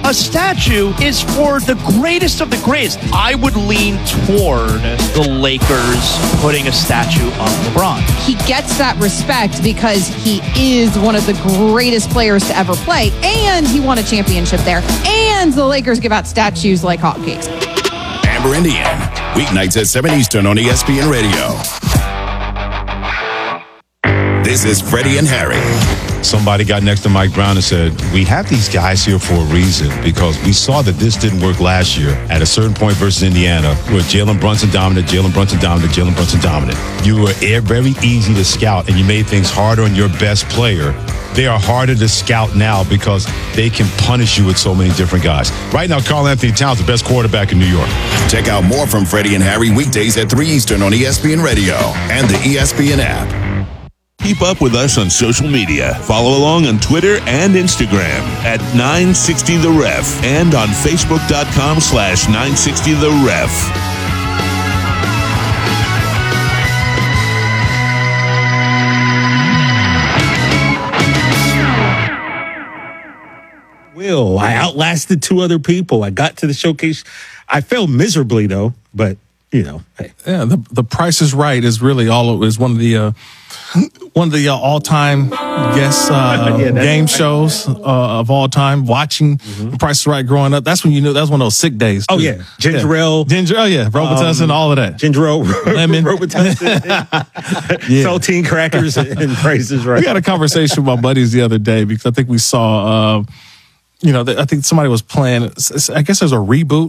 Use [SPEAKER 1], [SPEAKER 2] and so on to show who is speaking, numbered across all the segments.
[SPEAKER 1] A statue is for the greatest of the greatest. I would lean toward the Lakers putting a statue of LeBron.
[SPEAKER 2] He gets that respect because he is one of the greatest players to ever play, and he won a championship there, and the Lakers give out statues like hotcakes.
[SPEAKER 3] Amber Indian, weeknights at 7 Eastern on ESPN Radio. This is Freddie and Harry.
[SPEAKER 4] Somebody got next to Mike Brown and said, we have these guys here for a reason because we saw that this didn't work last year at a certain point versus Indiana where Jalen Brunson dominant. You were very easy to scout and you made things harder on your best player. They are harder to scout now because they can punish you with so many different guys. Right now, Karl Anthony Towns, the best quarterback in New York.
[SPEAKER 3] Check out more from Freddie and Harry weekdays at 3 Eastern on ESPN Radio and the ESPN app.
[SPEAKER 5] Keep up with us on social media. Follow along on Twitter and Instagram at 960 The Ref and on Facebook.com/960 The Ref.
[SPEAKER 6] I outlasted 2 other people. I got to the showcase. I failed miserably though, but hey.
[SPEAKER 7] Yeah, the Price is Right is really is one of the all-time game shows of all time. Watching The Price is Right growing up, that's when you knew that was one of those sick days. Too.
[SPEAKER 6] Oh yeah, Ginger Ale,
[SPEAKER 7] Robitussin, all of that.
[SPEAKER 6] Ginger Ale,
[SPEAKER 7] lemon,
[SPEAKER 6] Robitussin, saltine crackers, and Price is Right.
[SPEAKER 7] We had a conversation with my buddies the other day because I think we saw, I think somebody was playing. I guess there's a reboot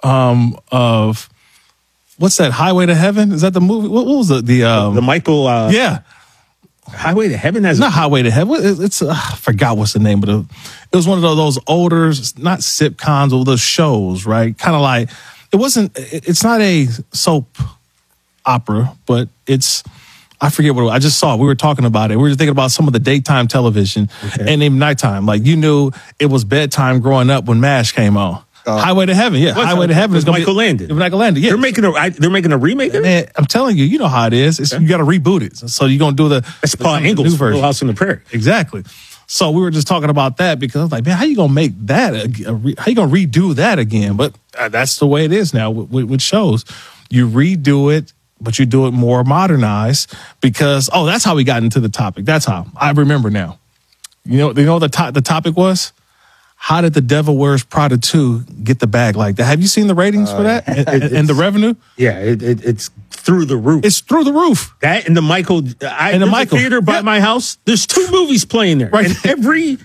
[SPEAKER 7] of. What's that? Highway to Heaven? Is that the movie? What was the
[SPEAKER 6] Michael?
[SPEAKER 7] Yeah,
[SPEAKER 6] Highway to Heaven.
[SPEAKER 7] Not Highway to Heaven. It's I forgot what's the name of it. It was one of those older, not sitcoms, or those shows, right? Kind of like it wasn't. It's not a soap opera, but it's. I forget what it was. I just saw it. We were talking about it. We were thinking about some of the daytime television and even nighttime. Like you knew it was bedtime growing up when MASH came on. Highway to Heaven, yeah. Highway to Heaven is going to be Michael Landon. Yeah,
[SPEAKER 6] they're making a remake.
[SPEAKER 7] Man, I'm telling you, you know how it is. You got to reboot it. So you're going to do
[SPEAKER 6] that's Paul Engel's
[SPEAKER 7] version.
[SPEAKER 6] House on the Prairie.
[SPEAKER 7] Exactly. So we were just talking about that because I was like, man, how you going to make that? How you going to redo that again? But that's the way it is now with shows. You redo it, but you do it more modernized because that's how we got into the topic. That's how I remember now. You know what the topic was? How did The Devil Wears Prada 2 get the bag like that? Have you seen the ratings for that and the revenue?
[SPEAKER 6] Yeah, it's through the roof.
[SPEAKER 7] It's through the roof.
[SPEAKER 6] That and the Michael. There's a theater by my house. There's 2 movies playing there. Right. And every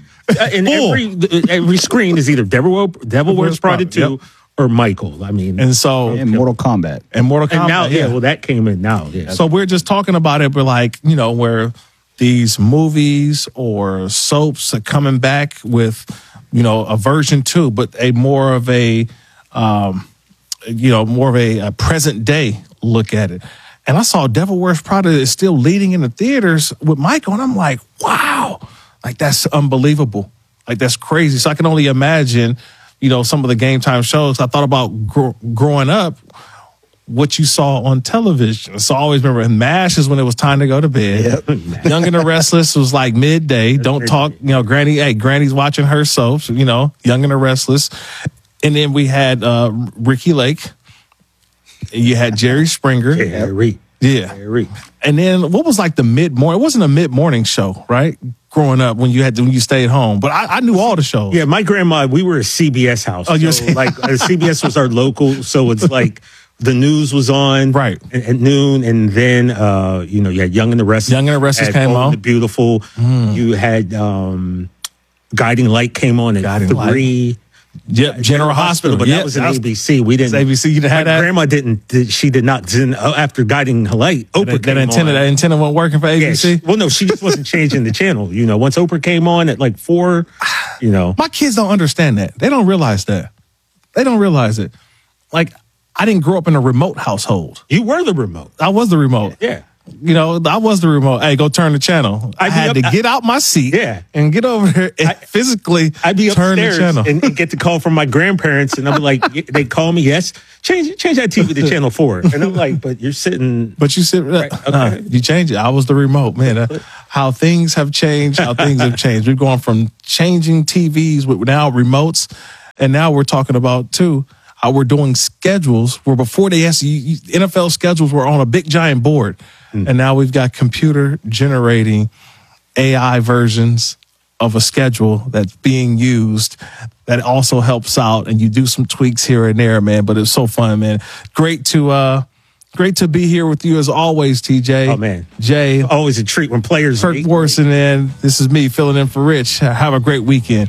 [SPEAKER 6] screen is either Devil Wears Prada 2 or Michael. I mean,
[SPEAKER 7] and
[SPEAKER 8] Mortal Kombat.
[SPEAKER 7] And
[SPEAKER 6] now, well, that came in now. Yeah.
[SPEAKER 7] So we're just talking about it. We're like, where these movies or soaps are coming back with. A version 2, but more of a present day look at it. And I saw Devil Wears Prada is still leading in the theaters with Michael, and I'm like, wow, like that's unbelievable, like that's crazy. So I can only imagine, some of the game time shows. I thought about growing up. What you saw on television. So I always remember MASH is when it was time to go to bed. Yep. Young and the Restless was like midday. Don't talk, Granny's watching her soaps, Young and the Restless. And then we had Ricky Lake. You had Jerry Springer.
[SPEAKER 6] Yeah.
[SPEAKER 7] And then what was like the mid-morning? It wasn't a mid-morning show, right? Growing up when you stayed home. But I knew all the shows.
[SPEAKER 6] Yeah, my grandma, we were a CBS house. Oh, CBS was our local, so it's like the news was on at noon, and then you had Young and the Restless.
[SPEAKER 7] Young and the Restless came on.
[SPEAKER 6] The Beautiful. You had Guiding Light came on at 3.
[SPEAKER 7] Yep, General Hospital,
[SPEAKER 6] but that was an ABC. We didn't.
[SPEAKER 7] ABC, you didn't have that.
[SPEAKER 6] Grandma didn't. She did not. After Guiding Light, Oprah came on.
[SPEAKER 7] That antenna wasn't working for ABC.
[SPEAKER 6] Yeah, no, she just wasn't changing the channel. Once Oprah came on at like 4,
[SPEAKER 7] my kids don't understand that. They don't realize that. They don't realize it. Like. I didn't grow up in a remote household.
[SPEAKER 6] You were the remote.
[SPEAKER 7] I was the remote.
[SPEAKER 6] Yeah.
[SPEAKER 7] I was the remote. Hey, go turn the channel. I had to get out my seat and get over there and physically
[SPEAKER 6] I'd be
[SPEAKER 7] turn the
[SPEAKER 6] upstairs
[SPEAKER 7] channel.
[SPEAKER 6] and get the call from my grandparents, and I'm like, they call me, yes, change that TV to channel 4. And I'm like, but you're sitting.
[SPEAKER 7] But you sit, okay. You change it. I was the remote, man. How things have changed, We've gone from changing TVs with now remotes. And now we're talking about, too, how we're doing schedules where before they NFL schedules were on a big giant board. And now we've got computer generating AI versions of a schedule that's being used that also helps out, and you do some tweaks here and there, man. But it's so fun, man. Great to be here with you as always, TJ.
[SPEAKER 6] Oh, man.
[SPEAKER 7] Jay.
[SPEAKER 6] Always a treat when players
[SPEAKER 7] Kirk Worson, and this is me filling in for Rich. Have a great weekend.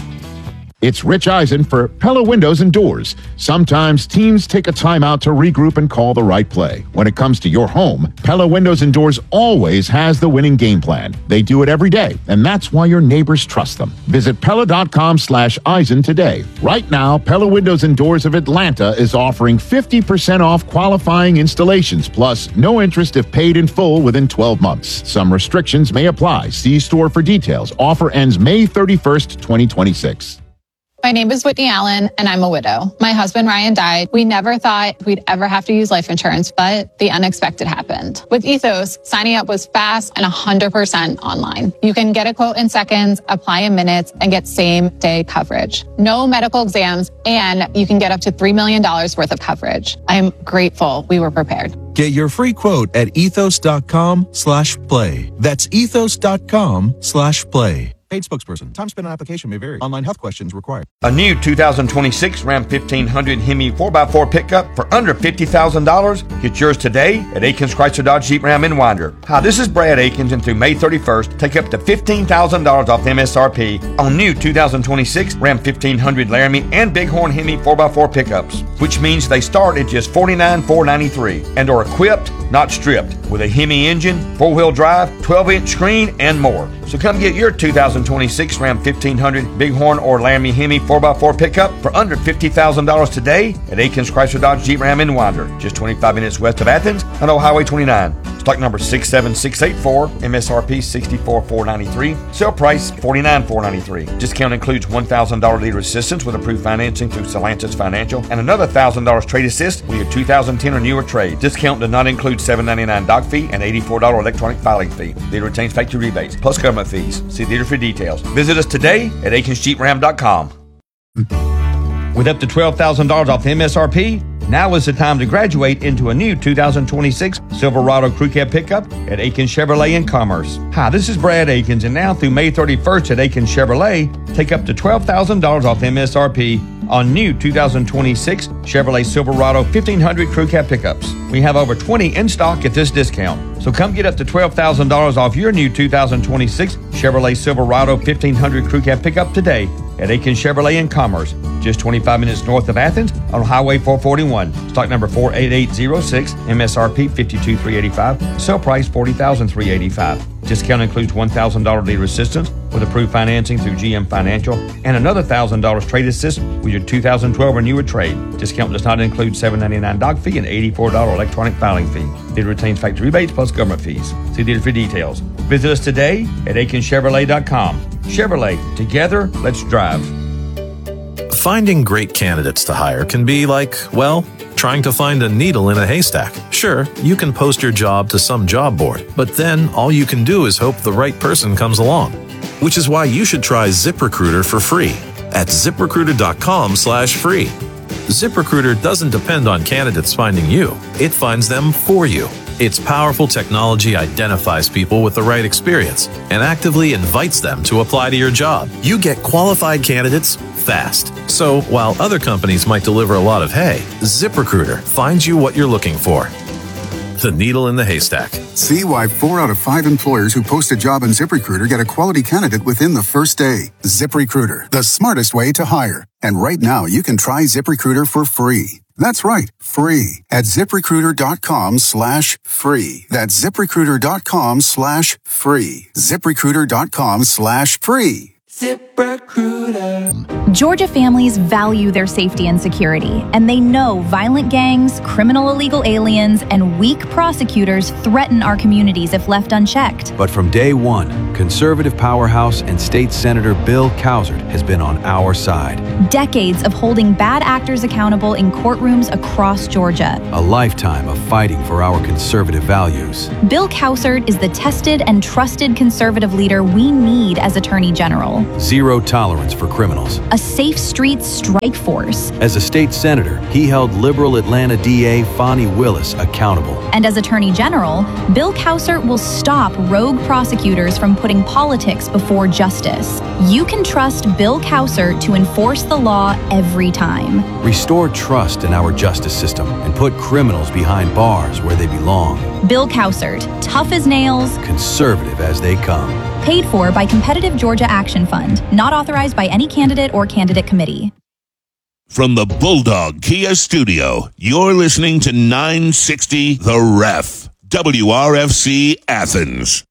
[SPEAKER 8] It's Rich Eisen for Pella Windows and Doors. Sometimes teams take a timeout to regroup and call the right play. When it comes to your home, Pella Windows and Doors always has the winning game plan. They do it every day, and that's why your neighbors trust them. Visit Pella.com/Eisen today. Right now, Pella Windows and Doors of Atlanta is offering 50% off qualifying installations, plus no interest if paid in full within 12 months. Some restrictions may apply. See store for details. Offer ends May 31st, 2026.
[SPEAKER 9] My name is Whitney Allen, and I'm a widow. My husband, Ryan, died. We never thought we'd ever have to use life insurance, but the unexpected happened. With Ethos, signing up was fast and 100% online. You can get a quote in seconds, apply in minutes, and get same-day coverage. No medical exams, and you can get up to $3 million worth of coverage. I'm grateful we were prepared.
[SPEAKER 10] Get your free quote at ethos.com/play. That's ethos.com/play. Paid spokesperson. Time spent on application may vary. Online health questions required.
[SPEAKER 11] A new 2026 Ram 1500 Hemi 4x4 pickup for under $50,000. Get yours today at Akins Chrysler Dodge Jeep Ram in Winder. Hi, this is Brad Akins, and through May 31st, take up to $15,000 off MSRP on new 2026 Ram 1500 Laramie and Bighorn Hemi 4x4 pickups, which means they start at just $49,493 and are equipped, not stripped, with a Hemi engine, 4-wheel drive, 12-inch screen, and more. So come get your 2026 Ram 1500 Bighorn or Laramie Hemi 4x4 pickup for under $50,000 today at Akins Chrysler Dodge Jeep Ram in Winder, just 25 minutes west of Athens on Old Highway 29. Stock number 67684, MSRP $64,493, sale price $49,493. Discount includes $1,000 leader assistance with approved financing through Solantis Financial and another $1,000 trade assist with your 2010 or newer trade. Discount does not include $7.99 doc fee and $84 electronic filing fee. Leader retains factory rebates plus government fees. See dealer for details. Visit us today at AkinsJeepRam.com. With up to $12,000 off the MSRP, now is the time to graduate into a new 2026 Silverado Crew Cab pickup at Akins Chevrolet in Commerce. Hi, this is Brad Akins, and now through May 31st at Akins Chevrolet, take up to $12,000 off the MSRP on new 2026 Chevrolet Silverado 1500 Crew Cab pickups. We have over 20 in stock at this discount. So come get up to $12,000 off your new 2026 Chevrolet Silverado 1500 Crew Cab pickup today at Akins Chevrolet in Commerce, just 25 minutes north of Athens on Highway 441. Stock number 48806, MSRP $52,385, sale price $40,385. Discount includes $1,000 leader assistance with approved financing through GM Financial and another $1,000 trade assist with your 2012 or newer trade. Discount does not include $7.99 doc fee and $84 electronic filing fee. Dealer retains factory rebates plus government fees. See dealer for details. Visit us today at AkinsChevrolet.com. Chevrolet, together, let's drive.
[SPEAKER 12] Finding great candidates to hire can be like, well, trying to find a needle in a haystack. Sure, you can post your job to some job board, but then all you can do is hope the right person comes along. Which is why you should try ZipRecruiter for free at ZipRecruiter.com/free. ZipRecruiter doesn't depend on candidates finding you. It finds them for you. Its powerful technology identifies people with the right experience and actively invites them to apply to your job. You get qualified candidates fast. So while other companies might deliver a lot of hay, ZipRecruiter finds you what you're looking for. The needle in the haystack.
[SPEAKER 13] See why 4 out of 5 employers who post a job on ZipRecruiter get a quality candidate within the first day. ZipRecruiter, the smartest way to hire. And right now, you can try ZipRecruiter for free. That's right, free at ZipRecruiter.com/free. That's ZipRecruiter.com/free. ZipRecruiter.com/free.
[SPEAKER 14] ZipRecruiter. Georgia families value their safety and security, and they know violent gangs, criminal illegal aliens, and weak prosecutors threaten our communities if left unchecked.
[SPEAKER 15] But from day one, conservative powerhouse and state senator Bill Cowsert has been on our side.
[SPEAKER 14] Decades of holding bad actors accountable in courtrooms across Georgia.
[SPEAKER 15] A lifetime of fighting for our conservative values.
[SPEAKER 14] Bill Cowsert is the tested and trusted conservative leader we need as Attorney General. General.
[SPEAKER 15] Zero tolerance for criminals.
[SPEAKER 14] A safe streets strike force.
[SPEAKER 15] As a state senator, he held liberal Atlanta DA Fonnie Willis accountable.
[SPEAKER 14] And as Attorney General, Bill Cowsert will stop rogue prosecutors from putting politics before justice. You can trust Bill Cowsert to enforce the law every time.
[SPEAKER 15] Restore trust in our justice system and put criminals behind bars where they belong.
[SPEAKER 14] Bill Cowsert, tough as nails,
[SPEAKER 15] conservative as they come.
[SPEAKER 14] Paid for by Competitive Georgia Action Fund, not authorized by any candidate or candidate committee.
[SPEAKER 5] From the Bulldog Kia Studio, you're listening to 960 The Ref, WRFC Athens.